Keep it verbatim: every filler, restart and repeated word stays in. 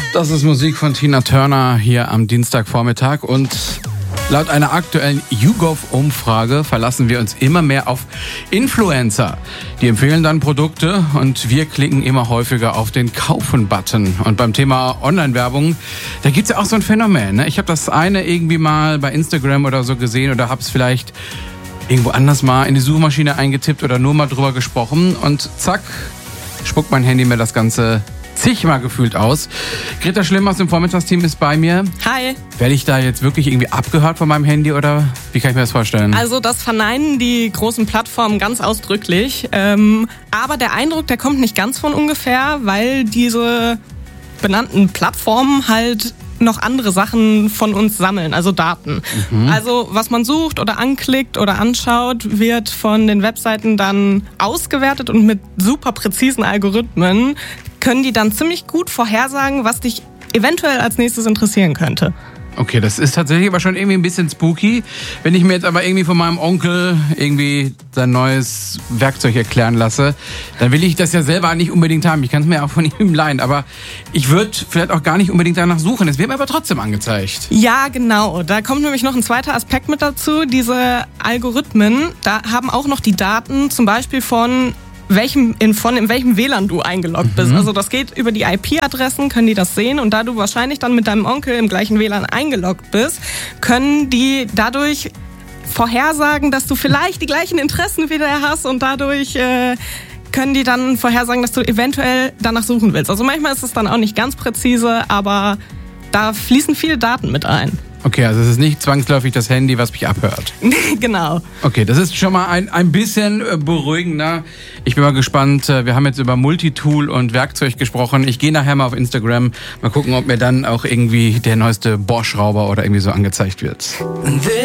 Das ist Musik von Tina Turner hier am Dienstagvormittag und laut einer aktuellen YouGov-Umfrage verlassen wir uns immer mehr auf Influencer. Die empfehlen dann Produkte und wir klicken immer häufiger auf den Kaufen-Button. Und beim Thema Online-Werbung, da gibt's ja auch so ein Phänomen. Ne? Ich habe das eine irgendwie mal bei Instagram oder so gesehen oder habe es vielleicht irgendwo anders mal in die Suchmaschine eingetippt oder nur mal drüber gesprochen und zack, spuckt mein Handy mir das Ganze zigmal gefühlt aus. Greta Schlimm aus dem Vormittagsteam ist bei mir. Hi. Werde ich da jetzt wirklich irgendwie abgehört von meinem Handy oder wie kann ich mir das vorstellen? Also das verneinen die großen Plattformen ganz ausdrücklich. Ähm, aber der Eindruck, der kommt nicht ganz von ungefähr, weil diese benannten Plattformen halt noch andere Sachen von uns sammeln, also Daten. Mhm. Also was man sucht oder anklickt oder anschaut, wird von den Webseiten dann ausgewertet und mit super präzisen Algorithmen können die dann ziemlich gut vorhersagen, was dich eventuell als nächstes interessieren könnte. Okay, das ist tatsächlich aber schon irgendwie ein bisschen spooky. Wenn ich mir jetzt aber irgendwie von meinem Onkel irgendwie sein neues Werkzeug erklären lasse, dann will ich das ja selber nicht unbedingt haben. Ich kann es mir auch von ihm leihen, aber ich würde vielleicht auch gar nicht unbedingt danach suchen. Es wird mir aber trotzdem angezeigt. Ja, genau. Da kommt nämlich noch ein zweiter Aspekt mit dazu. Diese Algorithmen, da haben auch noch die Daten zum Beispiel von welchem, in, von in welchem W L A N du eingeloggt bist. Mhm. Also das geht über die I P-Adressen, können die das sehen und da du wahrscheinlich dann mit deinem Onkel im gleichen W L A N eingeloggt bist, können die dadurch vorhersagen, dass du vielleicht die gleichen Interessen wie der hast und dadurch äh, können die dann vorhersagen, dass du eventuell danach suchen willst. Also manchmal ist es dann auch nicht ganz präzise, aber da fließen viele Daten mit ein. Okay, also es ist nicht zwangsläufig das Handy, was mich abhört. Genau. Okay, das ist schon mal ein, ein bisschen beruhigender. Ich bin mal gespannt. Wir haben jetzt über Multitool und Werkzeug gesprochen. Ich gehe nachher mal auf Instagram. Mal gucken, ob mir dann auch irgendwie der neueste Bosch-Schrauber oder irgendwie so angezeigt wird.